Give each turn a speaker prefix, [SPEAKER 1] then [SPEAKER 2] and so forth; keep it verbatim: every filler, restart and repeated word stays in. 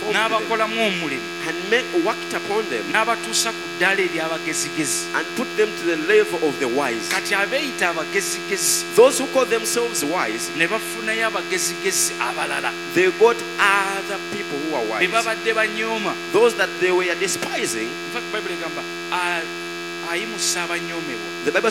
[SPEAKER 1] performed them
[SPEAKER 2] n'abakolamu omulimu
[SPEAKER 1] and make, worked upon them
[SPEAKER 2] n'abatuusa ku ddaala ery'abagezigezi.
[SPEAKER 1] and put them to the level of the wise.
[SPEAKER 2] Kati abeeyita abagezigezi
[SPEAKER 1] Those who call themselves wise,
[SPEAKER 2] ne bafunayo abagezigezi abalala
[SPEAKER 1] they got other people who are
[SPEAKER 2] be
[SPEAKER 1] wise.
[SPEAKER 2] babadde banyooma.
[SPEAKER 1] Those that they were despising,
[SPEAKER 2] In fact, Bible egamba a- ayimusa abanyoomebwa
[SPEAKER 1] the Bible